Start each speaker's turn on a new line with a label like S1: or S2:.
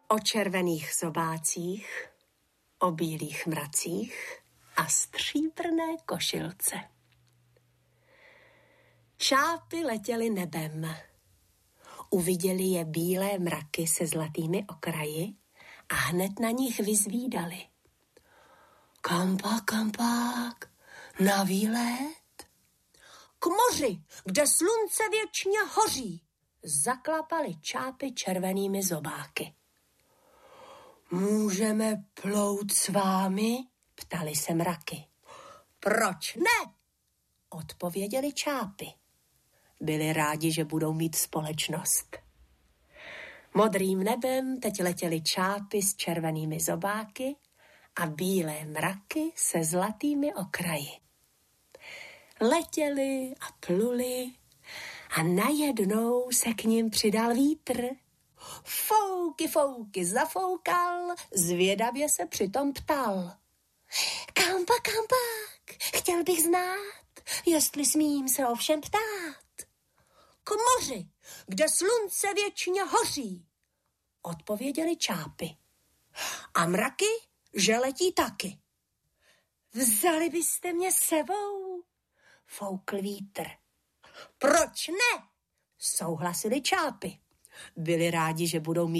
S1: O červených zobácích, o bílých mracích a stříbrné košilce. Čápy letěly nebem. Uviděli je bílé mraky se zlatými okraji a hned na nich vyzvídali. Kampák, na výlet? K moři, kde slunce věčně hoří, zaklapali čápy červenými zobáky. Můžeme plout s vámi? Ptali se mraky. Proč ne? Odpověděli čápy. Byli rádi, že budou mít společnost. Modrým nebem teď letěly čápy s červenými zobáky a bílé mraky se zlatými okraji. Letěli a pluli a najednou se k nim přidal vítr. Fouky, zafoukal, zvědavě se přitom ptal. Kampák, chtěl bych znát, jestli smím se ovšem ptát. K moři, kde slunce věčně hoří, odpověděli čápy. A mraky, že letí taky. Vzali byste mě sebou? Foukl vítr. Proč ne? Souhlasili čápy. Byli rádi, že budou mít